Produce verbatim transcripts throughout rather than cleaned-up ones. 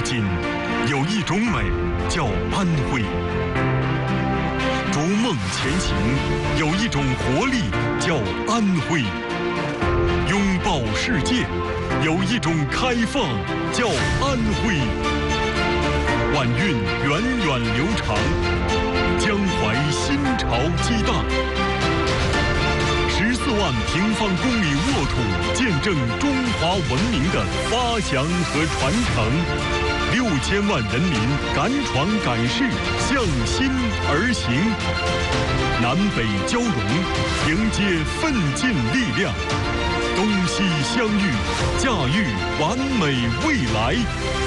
今，有一种美叫安徽；逐梦前行，有一种活力叫安徽；拥抱世界，有一种开放叫安徽。晚运源远流长，江淮新潮激荡。十四万平方公里沃土，见证中华文明的发祥和传承。六千万人民敢闯敢试，向心而行。南北交融，迎接奋进力量。东西相遇，驾驭完美未来。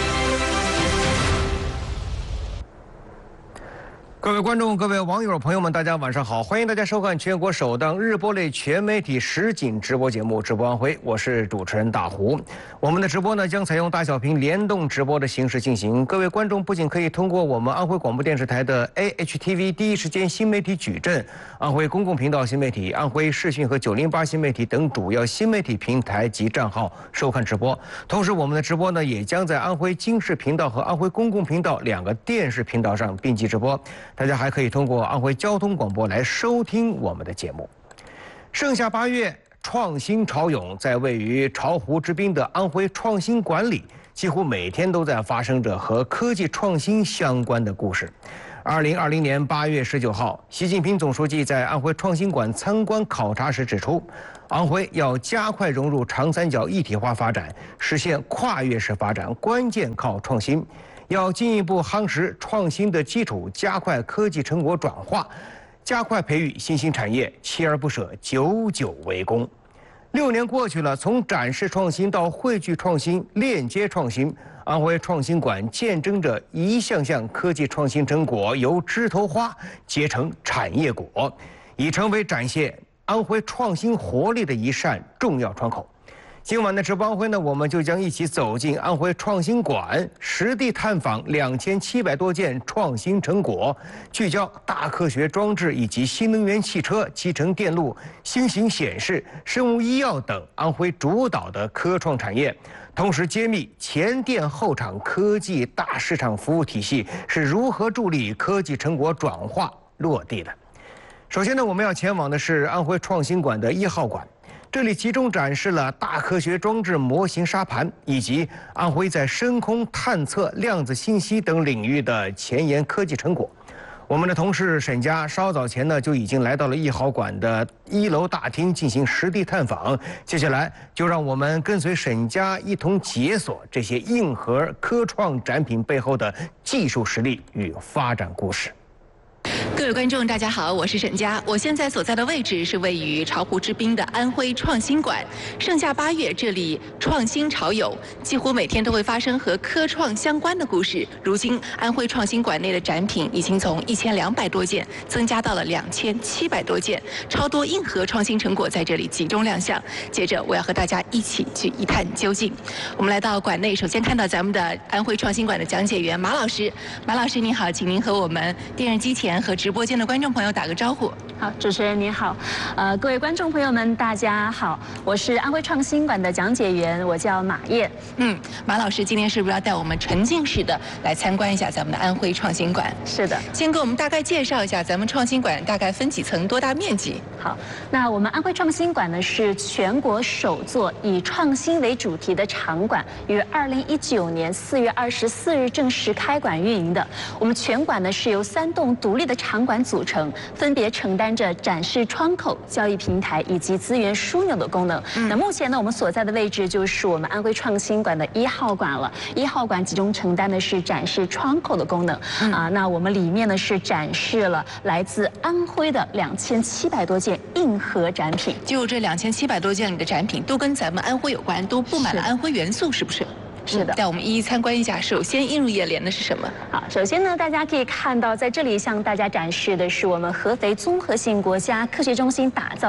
各位观众、各位网友、朋友们，大家晚上好！欢迎大家收看全国首档日播类全媒体实景直播节目《直播安徽》，我是主持人大胡。我们的直播呢将采用大小屏联动直播的形式进行。各位观众不仅可以通过我们安徽广播电视台的 A H T V 第一时间新媒体矩阵、安徽公共频道新媒体、安徽视讯和九零八新媒体等主要新媒体平台及账号收看直播。同时，我们的直播呢也将在安徽经视频道和安徽公共频道两个电视频道上并机直播。大家还可以通过安徽交通广播来收听我们的节目。盛夏八月，创新潮涌，在位于巢湖之滨的安徽创新馆里，几乎每天都在发生着和科技创新相关的故事。二零二零年八月十九号，习近平总书记在安徽创新馆参观考察时指出，安徽要加快融入长三角一体化发展，实现跨越式发展，关键靠创新。要进一步夯实创新的基础，加快科技成果转化，加快培育新兴产业，锲而不舍，久久为功。六年过去了，从展示创新到汇聚创新、链接创新，安徽创新馆见证着一项项科技创新成果由枝头花结成产业果，已成为展现安徽创新活力的一扇重要窗口。今晚的直播安徽呢，我们就将一起走进安徽创新馆，实地探访两千七百多件创新成果，聚焦大科学装置以及新能源汽车、集成电路、新型显示、生物医药等安徽主导的科创产业，同时揭秘前店后厂科技大市场服务体系是如何助力科技成果转化落地的。首先呢，我们要前往的是安徽创新馆的一号馆。这里集中展示了大科学装置模型沙盘，以及安徽在深空探测、量子信息等领域的前沿科技成果。我们的同事沈佳稍早前呢就已经来到了一号馆的一楼大厅进行实地探访。接下来就让我们跟随沈佳一同解锁这些硬核科创展品背后的技术实力与发展故事。 各位观众，大家好，我是沈佳。我现在所在的位置是位于巢湖之滨的安徽创新馆。盛夏八月，这里创新潮涌，几乎每天都会发生和科创相关的故事。如今，安徽创新馆内的展品已经从一千两百多件增加到了两千七百多件，超多硬核创新成果在这里集中亮相。接着，我要和大家一起去一探究竟。我们来到馆内，首先看到咱们的安徽创新馆的讲解员马老师。马老师您好，请您和我们电视机前和直播间的观众朋友打个招呼。 好，主持人您好，呃，各位观众朋友们，大家好，我是安徽创新馆的讲解员，我叫马燕。 嗯，马老师今天是不是要带我们沉浸式的来参观一下咱们的安徽创新馆？ 是的， 先给我们大概介绍一下咱们创新馆大概分几层，多大面积？ 好，那我们安徽创新馆呢是全国首座以创新为主题的场馆，于二零一九年四月二十四日正式开馆运营的。我们全馆呢是由三栋独立的场馆组成，分别承担着展示窗口、交易平台以及资源枢纽的功能。嗯、那目前呢，我们所在的位置就是我们安徽创新馆的一号馆了。一号馆集中承担的是展示窗口的功能。嗯、啊，那我们里面呢是展示了来自安徽的两千七百多件硬核展品。 就这两千七百多件里的展品都跟咱们安徽有关，都布满了安徽元素，是不是？ 是的， 带我们一一参观一下。首先映入眼帘的是什么？ 好，首先呢，大家可以看到，在这里向大家展示的是我们合肥综合性国家科学中心打造的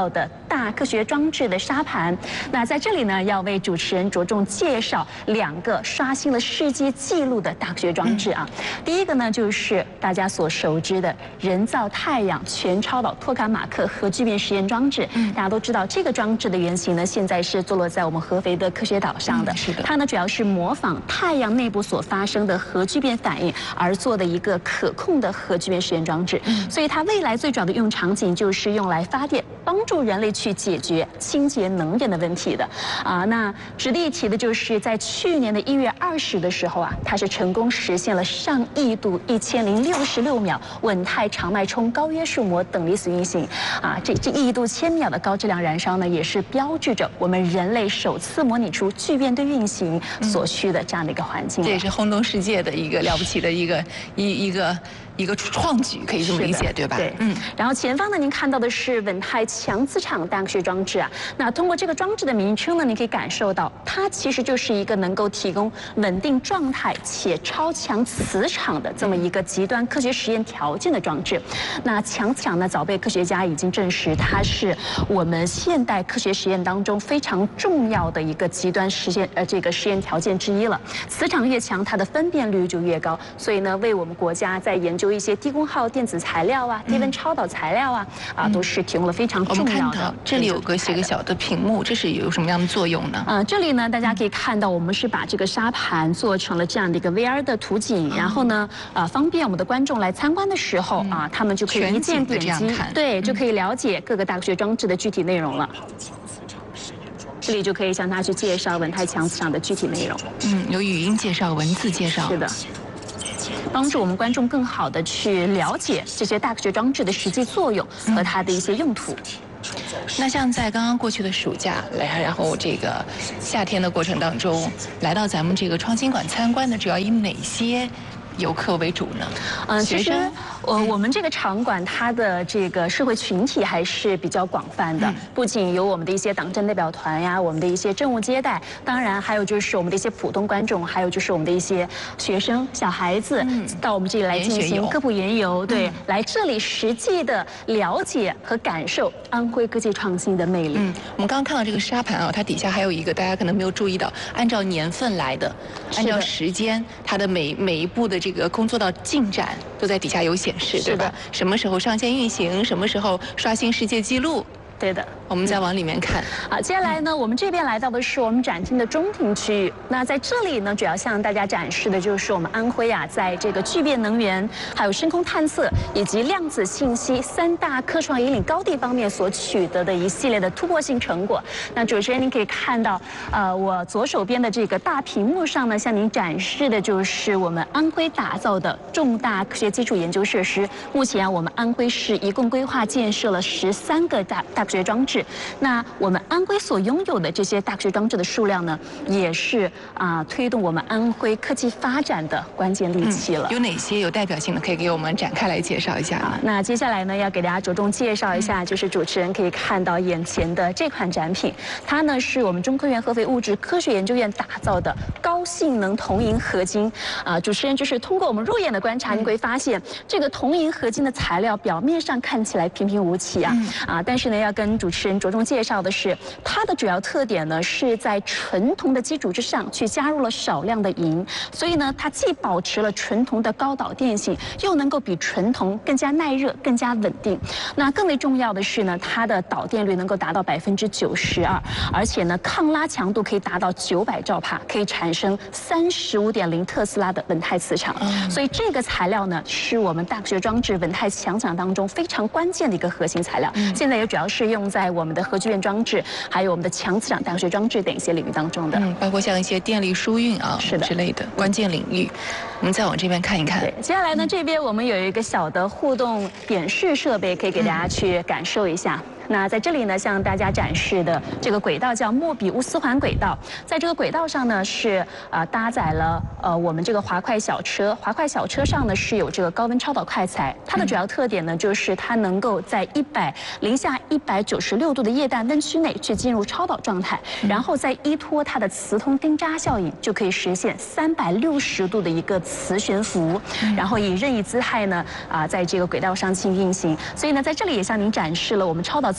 大科学装置的沙盘。那在这里呢，要为主持人着重介绍两个刷新了世界纪录的大科学装置啊。第一个呢，就是大家所熟知的人造太阳全超导托卡马克核聚变实验装置。大家都知道，这个装置的原型呢，现在是坐落在我们合肥的科学岛上的。是的，它呢主要是模仿太阳内部所发生的核聚变反应而做的一个可控的核聚变实验装置。所以它未来最主要的用场景就是用来发电，帮助人类去解决清洁能源的问题的。啊，那值得一提的就是在去年的一月二十的时候啊，它是成功实现了上亿度一千零六十六秒稳态长脉冲高约束膜等离子运行。啊，这这亿度千秒的高质量燃烧呢，也是标志着我们人类首次模拟出聚变对运行所需的这样的一个环境。 这也是轰动世界的一个了不起的一个一一个。一个创举，可以这么理解，对吧？ 对，嗯。然后前方呢，您看到的是稳态强磁场大科学装置啊。那通过这个装置的名称呢，你可以感受到，它其实就是一个能够提供稳定状态且超强磁场的这么一个极端科学实验条件的装置。那强磁场呢，早被科学家已经证实，它是我们现代科学实验当中非常重要的一个极端实现呃这个实验条件之一了。磁场越强，它的分辨率就越高，所以呢，为我们国家在研究一些低功耗电子材料啊、低温超导材料啊，啊，都是提供了非常重要的。 这里有个写个小的屏幕，这是有什么样的作用呢？ 啊，这里呢，大家可以看到，我们是把这个沙盘做成了这样的一个 V R 的图景，然后呢，啊，方便我们的观众来参观的时候啊，他们就可以一键点击，对，就可以了解各个大科学装置的具体内容了。这里就可以向他去介绍稳态强磁场的具体内容。 嗯，有语音介绍、文字介绍。 是的。帮助我们观众更好的去了解这些大科学装置的实际作用和它的一些用途。 那像在刚刚过去的暑假，来然后这个夏天的过程当中，来到咱们这个创新馆参观的，主要以哪些游客为主呢？ 嗯，其实呃，我们这个场馆它的这个社会群体还是比较广泛的，不仅有我们的一些党政代表团呀，我们的一些政务接待，当然还有就是我们的一些普通观众，还有就是我们的一些学生、小孩子到我们这里来进行科普研游，对，来这里实际的了解和感受安徽科技创新的魅力。 嗯，我们刚刚看到这个沙盘啊，它底下还有一个大家可能没有注意到，按照年份来的，按照时间，它的每每一步的这个工作的进展都在底下有显示，对吧？什么时候上线运行，什么时候刷新世界纪录？ 对的， 我们再往里面看。 好，接下来呢，我们这边来到的是我们展厅的中庭区域。那在这里呢，主要向大家展示的就是我们安徽啊，在这个聚变能源、还有深空探测以及量子信息三大科创引领高地方面所取得的一系列的突破性成果。那主持人，您可以看到，呃，我左手边的这个大屏幕上呢，向您展示的就是我们安徽打造的重大科学基础研究设施。目前啊，我们安徽市一共规划建设了十三个大大科学装置。那我们安徽所拥有的这些大科学装置的数量呢，也是啊、呃、推动我们安徽科技发展的关键利器了。 嗯、有哪些有代表性的，可以给我们展开来介绍一下啊？ 那接下来呢，要给大家着重介绍一下，就是主持人可以看到眼前的这款展品，它呢是我们中科院合肥物质科学研究院打造的高性能铜银合金。啊、呃，主持人就是通过我们肉眼的观察，你会发现这个铜银合金的材料表面上看起来平平无奇啊，啊、呃，但是呢，要跟主持人着重介绍的是，它的主要特点呢是在纯铜的基础之上去加入了少量的银，所以呢，它既保持了纯铜的高导电性，又能够比纯铜更加耐热、更加稳定。那更为重要的是呢，它的导电率能够达到百分之九十二，而且呢，抗拉强度可以达到九百兆帕，可以产生三十五点零特斯拉的稳态磁场。嗯、所以这个材料呢，是我们大科学装置稳态强磁场当中非常关键的一个核心材料。嗯、现在也主要是用在我们的核聚变装置，还有我们的强磁场大科学装置等一些领域当中的， 嗯，包括像一些电力输运啊， 是的之类的关键领域。我们再往这边看一看。 对，接下来呢，这边我们有一个小的互动点视设备，可以给大家去感受一下。那在这里呢，向大家展示的这个轨道叫莫比乌斯环轨道，在这个轨道上呢是啊、呃、搭载了呃我们这个滑块小车，滑块小车上呢是有这个高温超导快材，它的主要特点呢就是它能够在一百零下一百九十六度的液氮温区内去进入超导状态，然后再依托它的磁通丁扎效应，就可以实现三百六十度的一个磁悬浮，然后以任意姿态呢啊、呃、在这个轨道上进行运行。所以呢，在这里也向您展示了我们超导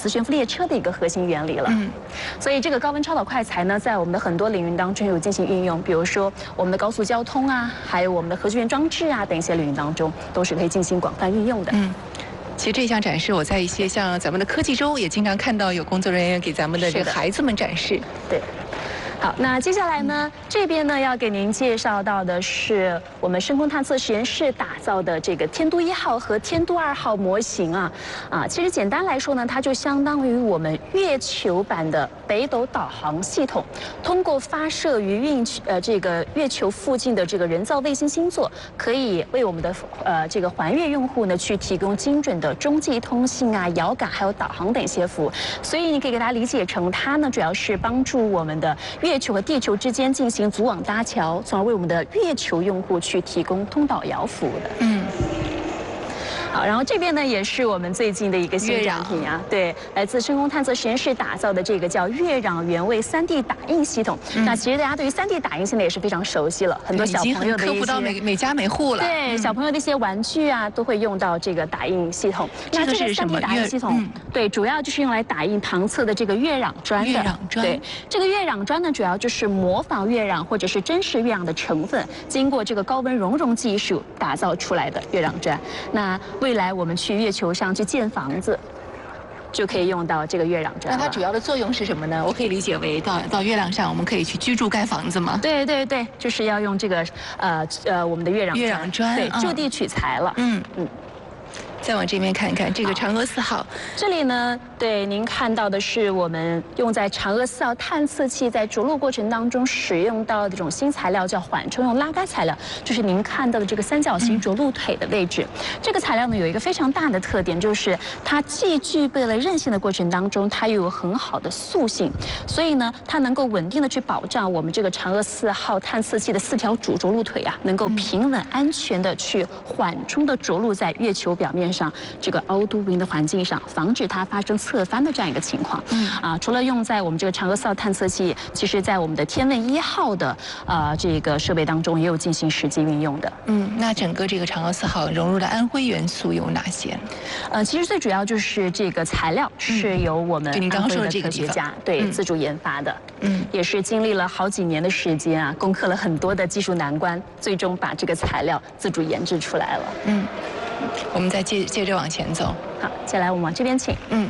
磁悬浮列车的一个核心原理了。嗯，所以这个高温超导快材呢，在我们的很多领域当中有进行运用，比如说我们的高速交通啊，还有我们的核聚变装置啊等一些领域当中，都是可以进行广泛运用的。 嗯。其实这项展示，我在一些像咱们的科技周也经常看到有工作人员给咱们的这个孩子们展示。 对。好，那接下来呢，这边呢要给您介绍到的是我们深空探测实验室打造的这个天都一号和天都二号模型啊，啊，其实简单来说呢，它就相当于我们月球版的北斗导航系统，通过发射于运呃这个月球附近的这个人造卫星星座，可以为我们的呃这个环月用户呢去提供精准的中继通信啊、遥感还有导航等一些服务，所以你可以给它理解成它呢主要是帮助我们的月球和地球之间进行组网搭桥，从而为我们的月球用户去提供通导遥服务的。嗯。好，然后这边呢也是我们最近的一个新展品啊，对，来自深空探测实验室打造的这个叫月壤原位 三 D 打印系统。嗯、那其实大家对于 三 D 打印现在也是非常熟悉了，很多小朋友的一些科普到每每家每户了。 对，嗯、小朋友的一些玩具啊都会用到这个打印系统。 这个是什么？ 三 D 打印系统、嗯、对，主要就是用来打印旁侧的这个月壤砖的。 月壤砖。 对，这个月壤砖呢，主要就是模仿月壤或者是真实月壤的成分，经过这个高温熔融技术打造出来的月壤砖。那未来我们去月球上去建房子，就可以用到这个月壤砖。 那它主要的作用是什么呢？我可以理解为到到月亮上，我们可以去居住盖房子吗？ 对对对，就是要用这个呃呃我们的月壤月壤砖， 对，就地取材了。嗯嗯。 再往这边看一看，这个嫦娥四号， 这里呢，对您看到的是我们用在嫦娥四号探测器在着陆过程当中使用到的这种新材料，叫缓冲用拉杆材料，就是您看到的这个三角形着陆腿的位置。嗯、这个材料呢有一个非常大的特点，就是它既具备了韧性的过程当中，它又有很好的塑性，所以呢，它能够稳定的去保障我们这个嫦娥四号探测器的四条主着陆腿啊，能够平稳安全的去缓冲的着陆在月球表面上这个凹凸不平的环境上，防止它发生侧翻的这样一个情况。嗯啊，除了用在我们这个嫦娥四号探测器，其实在我们的天问一号的呃这个设备当中也有进行实际运用的。 嗯，那整个这个嫦娥四号融入的安徽元素有哪些？ 呃，其实最主要就是这个材料是由我们安徽的科学家对自主研发的。嗯，也是经历了好几年的时间啊，攻克了很多的技术难关，最终把这个材料自主研制出来了。嗯。 我们再接接着往前走。 好，接下来我们往这边请。嗯。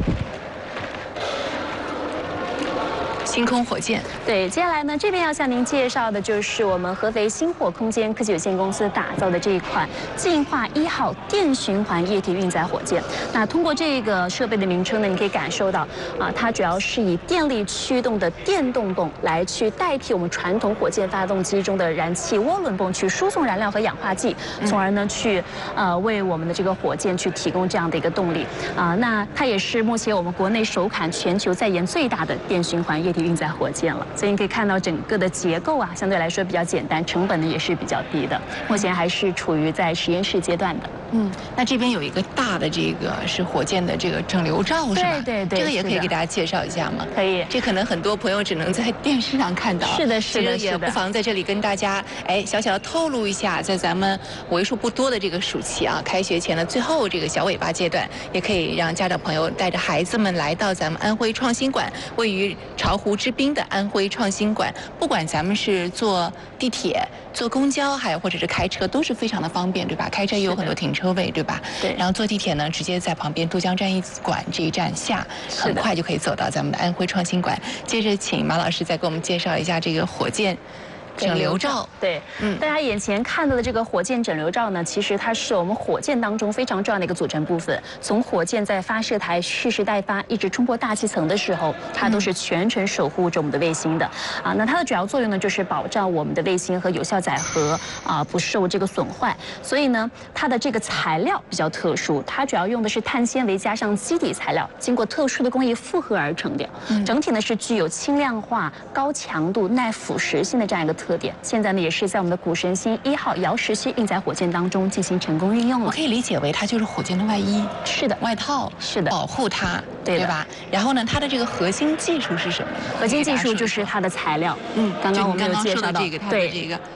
星空火箭。 对，接下来呢，这边要向您介绍的就是我们合肥星火空间科技有限公司打造的这一款进化一号电循环液体运载火箭。那通过这个设备的名称呢，你可以感受到啊，它主要是以电力驱动的电动泵来去代替我们传统火箭发动机中的燃气涡轮泵去输送燃料和氧化剂，从而呢去呃为我们的这个火箭去提供这样的一个动力啊。那它也是目前我们国内首款全球在研最大的电循环液体运载火箭了。所以你可以看到整个的结构啊，相对来说比较简单，成本呢也是比较低的。目前还是处于在实验室阶段的。 嗯，那这边有一个大的这个是火箭的这个整流罩是吧？ 对对对， 这个也可以给大家介绍一下吗？ 可以。 这可能很多朋友只能在电视上看到。 是的，是的， 也不妨在这里跟大家哎小小的透露一下，在咱们为数不多的这个暑期啊，开学前的最后这个小尾巴阶段，也可以让家长朋友带着孩子们来到咱们安徽创新馆，位于巢湖之滨的安徽创新馆。不管咱们是坐地铁、坐公交，还有或者是开车，都是非常的方便，对吧？开车也有很多停车位，对吧？ 对。 然后坐地铁呢，直接在旁边都江战役馆这一站下，很快就可以走到咱们的安徽创新馆。接着，请马老师再给我们介绍一下这个火箭整流罩。 对，嗯，大家眼前看到的这个火箭整流罩呢，其实它是我们火箭当中非常重要的一个组成部分。从火箭在发射台蓄势待发，一直冲破大气层的时候，它都是全程守护着我们的卫星的。啊，那它的主要作用呢，就是保障我们的卫星和有效载荷啊不受这个损坏。所以呢，它的这个材料比较特殊，它主要用的是碳纤维加上基底材料，经过特殊的工艺复合而成的。整体呢是具有轻量化、高强度、耐腐蚀性的这样一个特点。现在呢，也是在我们的谷神星一号遥十系运载火箭当中进行成功运用了。 我可以理解为它就是火箭的外衣， 是的， 外套， 是的， 保护它，对, 对吧？然后呢，它的这个核心技术是什么呢？ 核心技术就是它的材料。嗯，刚刚我们有介绍到这个，它的这个。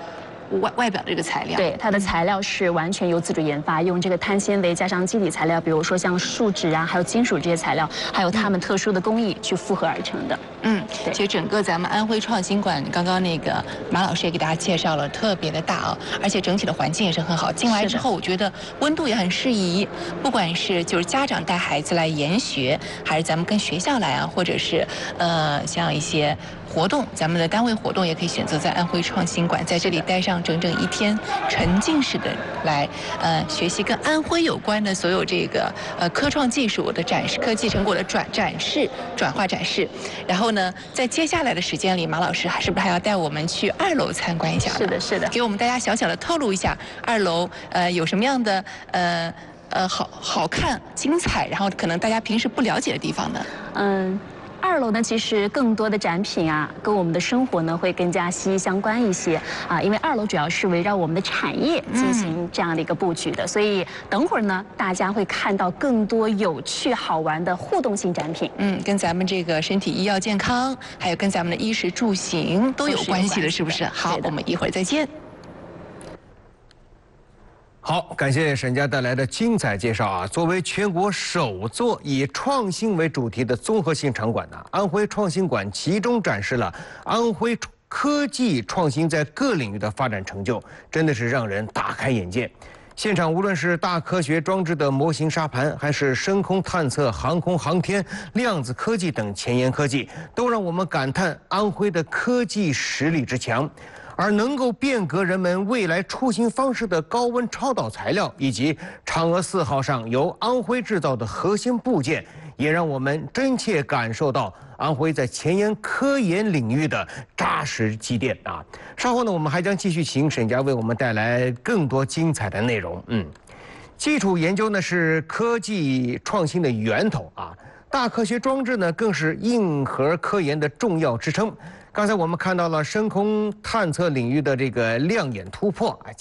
外外表的这个材料。 对，它的材料是完全由自主研发，用这个碳纤维加上基底材料，比如说像树脂啊，还有金属这些材料，还有它们特殊的工艺去复合而成的。 嗯，其实整个咱们安徽创新馆，刚刚那个马老师也给大家介绍了，特别的大啊，而且整体的环境也是很好。进来之后，我觉得温度也很适宜，不管是就是家长带孩子来研学，还是咱们跟学校来啊，或者是呃像一些活动，咱们的单位活动也可以选择在安徽创新馆，在这里待上整整一天，沉浸式的来呃学习跟安徽有关的所有这个呃科创技术的展示、科技成果的转展示、转化展示。然后呢，在接下来的时间里，马老师还是不是还要带我们去二楼参观一下？ 是的，是的， 给我们大家小小的透露一下二楼呃有什么样的呃呃好好看、精彩，然后可能大家平时不了解的地方呢？ 嗯。二楼呢，其实更多的展品啊，跟我们的生活呢会更加息息相关一些啊，因为二楼主要是围绕我们的产业进行这样的一个布局的，嗯、所以等会儿呢，大家会看到更多有趣好玩的互动性展品。 嗯，跟咱们这个身体医药健康，还有跟咱们的衣食住行都有关系的，是不是？好，我们一会儿再见。 好，感谢沈佳带来的精彩介绍啊！作为全国首座以创新为主题的综合性场馆呢，安徽创新馆集中展示了安徽科技创新在各领域的发展成就，真的是让人大开眼界。现场无论是大科学装置的模型沙盘，还是深空探测、航空航天、量子科技等前沿科技，都让我们感叹安徽的科技实力之强。而能够变革人们未来出行方式的高温超导材料，以及嫦娥四号上由安徽制造的核心部件，也让我们真切感受到安徽在前沿科研领域的扎实积淀啊！稍后呢，我们还将继续请沈佳为我们带来更多精彩的内容。嗯，基础研究呢是科技创新的源头啊，大科学装置呢更是硬核科研的重要支撑。刚才我们看到了深空探测领域的这个亮眼突破。